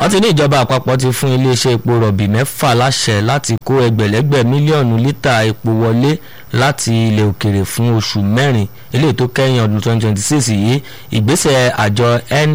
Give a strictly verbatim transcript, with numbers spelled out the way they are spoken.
wọ́n ti ní ìjọba àpapọ̀ ti fún iléeṣẹ́ epo rọ̀bì mẹ́fà láṣẹ láti kó ẹgbẹ̀lẹ́gbẹ̀ mílíọ̀nù lítà epo wọlé láti ilẹ̀ òkèrè fún oṣù mẹ́rin eléyìí tó kẹ́yìn ọdún twenty twenty-six yìí. Ìgbésẹ̀ àjọ N